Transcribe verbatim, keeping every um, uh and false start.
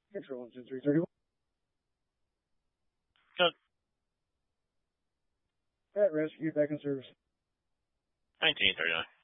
Control engine three thirty-one. Good. At rescue, back in service. nineteen thirty-nine.